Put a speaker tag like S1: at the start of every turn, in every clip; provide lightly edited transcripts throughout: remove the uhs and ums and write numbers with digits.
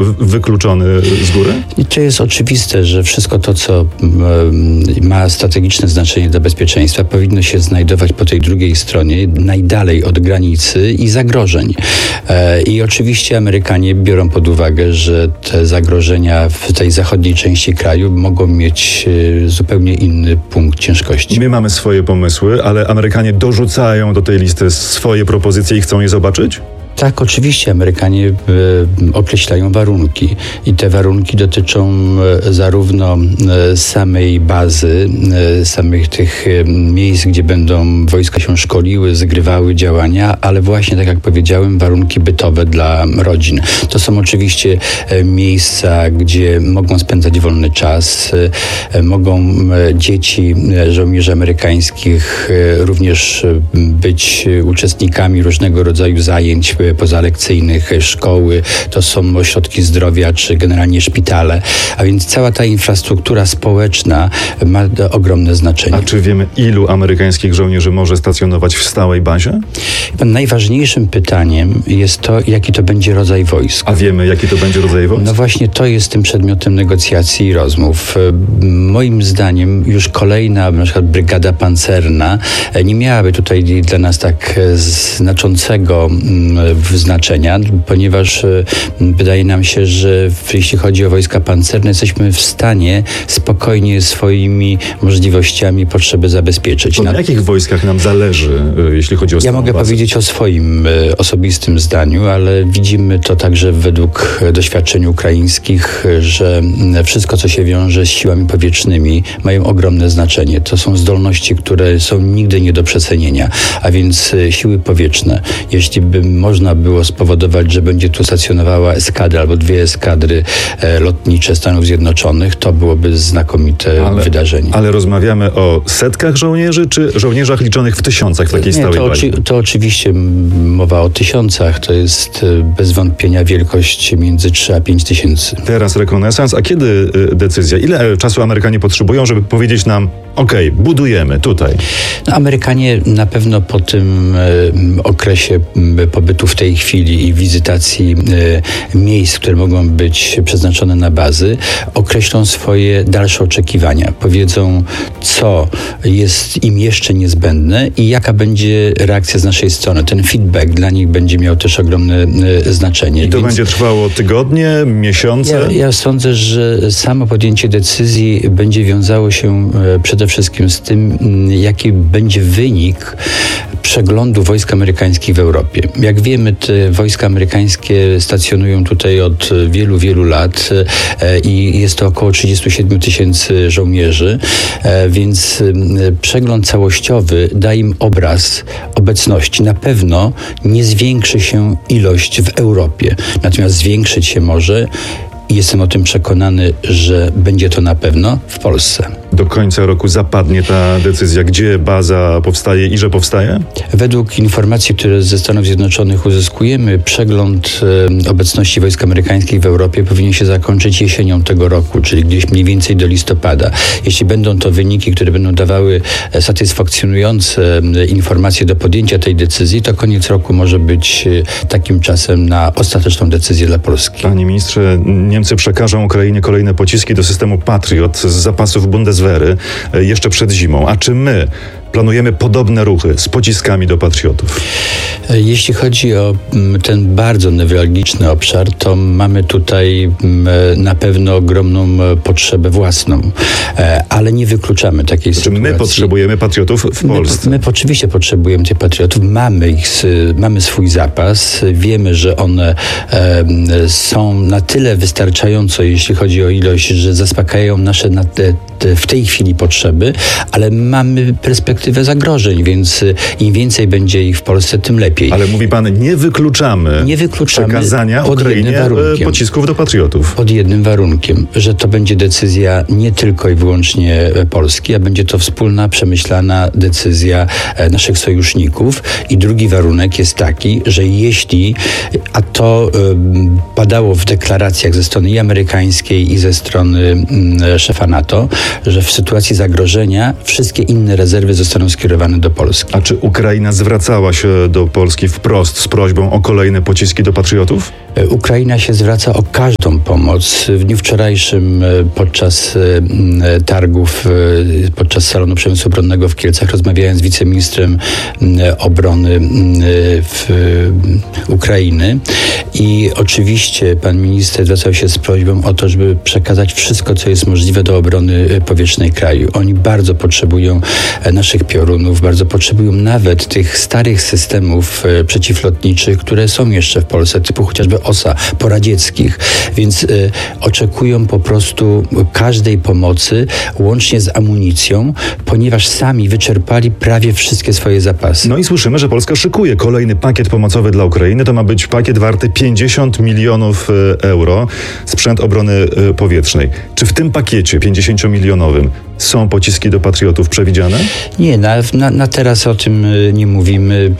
S1: wykluczony z góry?
S2: I to jest oczywiste, że wszystko to, co ma strategiczne znaczenie dla bezpieczeństwa, powinno się znajdować po tej drugiej stronie, najdalej od granicy i zagrożeń. I oczywiście Amerykanie biorą pod uwagę, że te zagrożenia w tej zachodniej części kraju mogą mieć zupełnie inny punkt ciężkości.
S1: My mamy swoje pomysły, ale Amerykanie dorzucają do tej listy swoje propozycje i chcą je zobaczyć?
S2: Tak, oczywiście Amerykanie określają warunki i te warunki dotyczą zarówno samej bazy, samych tych miejsc, gdzie będą wojska się szkoliły, zgrywały działania, ale właśnie, tak jak powiedziałem, warunki bytowe dla rodzin. To są oczywiście miejsca, gdzie mogą spędzać wolny czas, mogą dzieci żołnierzy amerykańskich również być uczestnikami różnego rodzaju zajęć pozalekcyjnych, szkoły, to są ośrodki zdrowia, czy generalnie szpitale, a więc cała ta infrastruktura społeczna ma ogromne znaczenie.
S1: A czy wiemy, ilu amerykańskich żołnierzy może stacjonować w stałej bazie?
S2: Najważniejszym pytaniem jest to, jaki to będzie rodzaj wojsk.
S1: A wiemy, jaki to będzie rodzaj wojsk?
S2: No właśnie to jest tym przedmiotem negocjacji i rozmów. Moim zdaniem już kolejna, na przykład brygada pancerna nie miałaby tutaj dla nas tak znaczącego znaczenia, ponieważ wydaje nam się, że jeśli chodzi o wojska pancerne, jesteśmy w stanie spokojnie swoimi możliwościami potrzeby zabezpieczyć.
S1: To na jakich wojskach nam zależy, jeśli chodzi o
S2: Ja mogę powiedzieć o swoim osobistym zdaniu, ale widzimy to także według doświadczeń ukraińskich, że wszystko, co się wiąże z siłami powietrznymi, mają ogromne znaczenie. To są zdolności, które są nigdy nie do przecenienia, a więc siły powietrzne. Jeśli by można było spowodować, że będzie tu stacjonowała eskadra albo 2 eskadry lotnicze Stanów Zjednoczonych, to byłoby znakomite wydarzenie.
S1: Ale rozmawiamy o setkach żołnierzy, czy żołnierzach liczonych w tysiącach w takiej stałej bazie?
S2: To oczywiście mowa o tysiącach. To jest bez wątpienia wielkość między 3 a 5 tysięcy.
S1: Teraz rekonesans, a kiedy decyzja? Ile czasu Amerykanie potrzebują, żeby powiedzieć nam, okej, budujemy tutaj?
S2: No, Amerykanie na pewno po tym okresie pobytu w tej chwili i wizytacji miejsc, które mogą być przeznaczone na bazy, określą swoje dalsze oczekiwania. Powiedzą, co jest im jeszcze niezbędne i jaka będzie reakcja z naszej strony. Ten feedback dla nich będzie miał też ogromne znaczenie.
S1: I to będzie trwało tygodnie, miesiące?
S2: Ja sądzę, że samo podjęcie decyzji będzie wiązało się przede wszystkim z tym, jaki będzie wynik przeglądu wojsk amerykańskich w Europie. Jak wiemy, te wojska amerykańskie stacjonują tutaj od wielu, wielu lat i jest to około 37 tysięcy żołnierzy, więc przegląd całościowy da im obraz obecności. Na pewno nie zwiększy się ilość w Europie, natomiast zwiększyć się może i jestem o tym przekonany, że będzie to na pewno w Polsce.
S1: Do końca roku zapadnie ta decyzja, gdzie baza powstaje i że powstaje?
S2: Według informacji, które ze Stanów Zjednoczonych uzyskujemy, przegląd obecności wojsk amerykańskich w Europie powinien się zakończyć jesienią tego roku, czyli gdzieś mniej więcej do listopada. Jeśli będą to wyniki, które będą dawały satysfakcjonujące informacje do podjęcia tej decyzji, to koniec roku może być takim czasem na ostateczną decyzję dla Polski.
S1: Panie ministrze, Niemcy przekażą Ukrainie kolejne pociski do systemu Patriot z zapasów Bundeswehry jeszcze przed zimą. A czy my planujemy podobne ruchy z pociskami do patriotów?
S2: Jeśli chodzi o ten bardzo newralgiczny obszar, to mamy tutaj na pewno ogromną potrzebę własną, ale nie wykluczamy takiej sytuacji.
S1: My potrzebujemy patriotów w Polsce?
S2: My oczywiście potrzebujemy tych patriotów. Mamy swój zapas. Wiemy, że one są na tyle wystarczająco, jeśli chodzi o ilość, że zaspokajają nasze w tej chwili potrzeby, ale mamy perspektywę zagrożeń, więc im więcej będzie ich w Polsce, tym lepiej.
S1: Ale mówi pan, nie wykluczamy przekazania Ukrainie pocisków do patriotów.
S2: Pod jednym warunkiem, że to będzie decyzja nie tylko i wyłącznie Polski, a będzie to wspólna, przemyślana decyzja naszych sojuszników. I drugi warunek jest taki, że jeśli, a to padało w deklaracjach ze strony i amerykańskiej, i ze strony szefa NATO, że w sytuacji zagrożenia wszystkie inne rezerwy zostaną skierowane do Polski.
S1: A czy Ukraina zwracała się do Polski wprost z prośbą o kolejne pociski do Patriotów?
S2: Ukraina się zwraca o każdą pomoc. W dniu wczorajszym podczas targów, podczas Salonu Przemysłu Obronnego w Kielcach rozmawiałem z wiceministrem obrony Ukrainy i oczywiście pan minister zwracał się z prośbą o to, żeby przekazać wszystko, co jest możliwe do obrony powietrznej kraju. Oni bardzo potrzebują naszych piorunów, bardzo potrzebują nawet tych starych systemów przeciwlotniczych, które są jeszcze w Polsce, typu chociażby OSA, poradzieckich, więc oczekują po prostu każdej pomocy, łącznie z amunicją, ponieważ sami wyczerpali prawie wszystkie swoje zapasy.
S1: No i słyszymy, że Polska szykuje kolejny pakiet pomocowy dla Ukrainy. To ma być pakiet warty 50 milionów euro, sprzęt obrony powietrznej. Czy w tym pakiecie 50-milionowym są pociski do Patriotów przewidziane?
S2: Nie, na teraz o tym nie mówimy.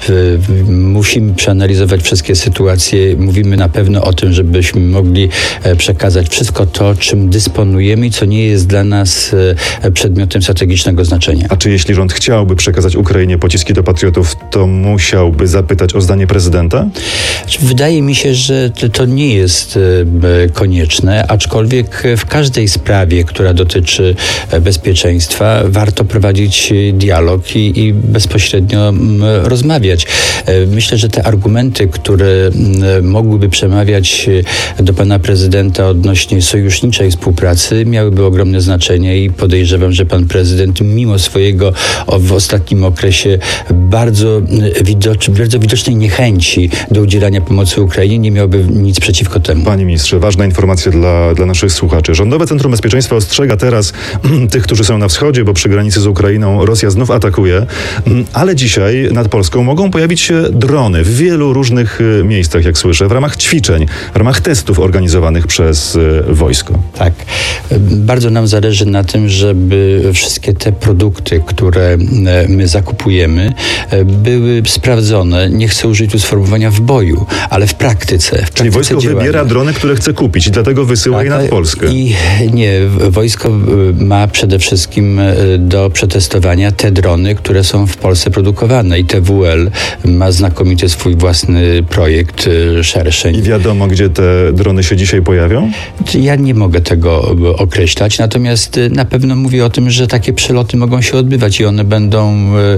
S2: Musimy przeanalizować wszystkie sytuacje. Mówimy na pewno o tym, żebyśmy mogli przekazać wszystko to, czym dysponujemy i co nie jest dla nas przedmiotem strategicznego znaczenia.
S1: A czy jeśli rząd chciałby przekazać Ukrainie pociski do Patriotów, to musiałby zapytać o zdanie prezydenta?
S2: Wydaje mi się, że to nie jest konieczne, aczkolwiek w każdej sprawie, która dotyczy bezpieczeństwa, warto prowadzić dialog i bezpośrednio rozmawiać. Myślę, że te argumenty, które mogłyby przemawiać do pana prezydenta odnośnie sojuszniczej współpracy, miałyby ogromne znaczenie i podejrzewam, że pan prezydent mimo swojego w ostatnim okresie bardzo widocznej niechęci do udzielania pomocy Ukrainie nie miałby nic przeciwko temu.
S1: Panie ministrze, ważna informacja dla naszych słuchaczy. Rządowe Centrum Bezpieczeństwa ostrzega teraz tych, którzy są na wschodzie, bo przy granicy z Ukrainą Rosja znów atakuje, ale dzisiaj nad Polską mogą pojawić się drony w wielu różnych miejscach, jak słyszę, w ramach ćwiczeń, w ramach testów organizowanych przez wojsko.
S2: Tak. Bardzo nam zależy na tym, żeby wszystkie te produkty, które my zakupujemy, były sprawdzone. Nie chcę użyć tu sformułowania w boju, ale w praktyce.
S1: Czyli wojsko wybiera drony, które chce kupić i dlatego wysyła je nad Polskę.
S2: I nie, wojsko ma przede wszystkim do przetestowania te drony, które są w Polsce produkowane i TWL ma znakomity swój własny projekt szerszy.
S1: I wiadomo, gdzie te drony się dzisiaj pojawią?
S2: Ja nie mogę tego określać, natomiast na pewno mówię o tym, że takie przeloty mogą się odbywać i one będą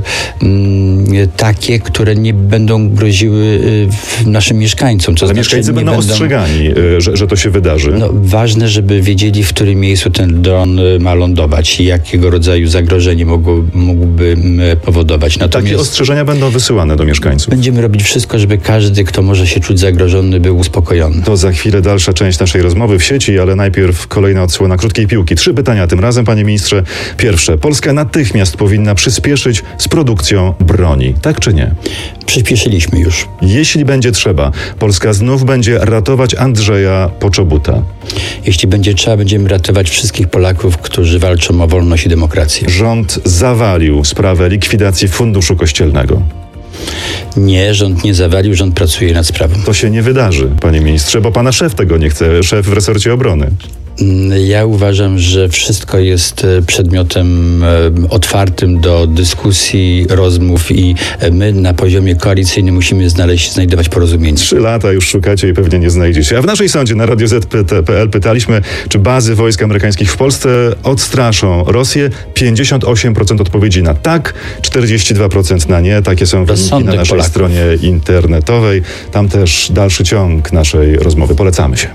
S2: takie, które nie będą groziły naszym mieszkańcom.
S1: Ale mieszkańcy będą ostrzegani, że to się wydarzy.
S2: No, ważne, żeby wiedzieli, w którym miejscu ten dron ma lądować i jakiego rodzaju zagrożenie mógłby powodować.
S1: Takie ostrzeżenia będą wysyłane do mieszkańców.
S2: Będziemy robić wszystko, żeby każdy, kto może się czuć zagrożony, był uspokojony.
S1: To za chwilę dalsza część naszej rozmowy w sieci, ale najpierw kolejna odsłona krótkiej piłki. 3 pytania tym razem, panie ministrze. Pierwsze. Polska natychmiast powinna przyspieszyć z produkcją broni. Tak czy nie?
S2: Przyspieszyliśmy już.
S1: Jeśli będzie trzeba, Polska znów będzie ratować Andrzeja Poczobuta.
S2: Jeśli będzie trzeba, będziemy ratować wszystkich Polaków, którzy walczą o wolność i demokrację.
S1: Rząd zawalił sprawę likwidacji Funduszu Kościelnego.
S2: Nie, rząd nie zawalił, rząd pracuje nad sprawą.
S1: To się nie wydarzy, panie ministrze, bo pana szef tego nie chce, szef w resorcie obrony.
S2: Ja uważam, że wszystko jest przedmiotem otwartym do dyskusji, rozmów i my na poziomie koalicyjnym musimy znajdować porozumienie.
S1: 3 lata już szukacie i pewnie nie znajdziecie. A w naszej sądzie na Radio Z.pl pytaliśmy, czy bazy wojsk amerykańskich w Polsce odstraszą Rosję. 58% odpowiedzi na tak, 42% na nie. Takie są wyniki na naszej stronie internetowej. Tam też dalszy ciąg naszej rozmowy. Polecamy się.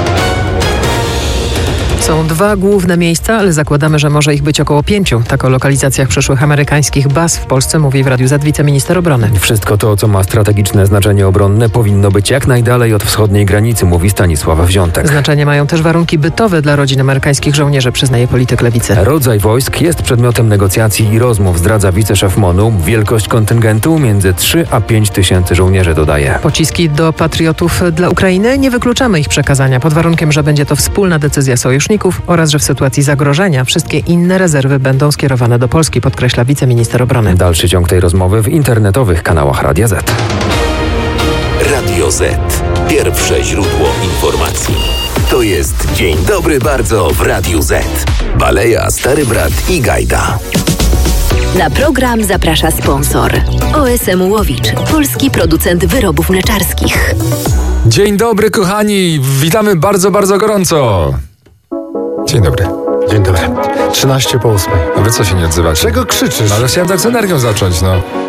S3: Są 2 główne miejsca, ale zakładamy, że może ich być około 5. Tak o lokalizacjach przyszłych amerykańskich baz w Polsce mówi w Radiu Z wiceminister obrony.
S4: Wszystko to, co ma strategiczne znaczenie obronne, powinno być jak najdalej od wschodniej granicy, mówi Stanisław Wziątek.
S3: Znaczenie mają też warunki bytowe dla rodzin amerykańskich żołnierzy, przyznaje polityk Lewicy.
S4: Rodzaj wojsk jest przedmiotem negocjacji i rozmów, zdradza wiceszef MON-u. Wielkość kontyngentu między 3 a 5 tysięcy żołnierzy, dodaje.
S3: Pociski do Patriotów dla Ukrainy? Nie wykluczamy ich przekazania, pod warunkiem, że będzie to wspólna decyzja sojuszników oraz że w sytuacji zagrożenia wszystkie inne rezerwy będą skierowane do Polski, podkreśla wiceminister obrony.
S4: Dalszy ciąg tej rozmowy w internetowych kanałach Radia Z.
S5: Radio Z. Pierwsze źródło informacji. To To jest Dzień dobry bardzo w Radiu Z. Baleja, Stary Brat i Gajda.
S6: Na program zaprasza sponsor. OSM Łowicz, polski producent wyrobów mleczarskich.
S7: Dzień dobry, kochani. Witamy bardzo, bardzo gorąco. Dzień dobry.
S8: Dzień dobry. 13 po 8.
S7: A wy co się nie odzywacie?
S8: Czego krzyczysz?
S7: Ale chciałem tak z energią zacząć, no.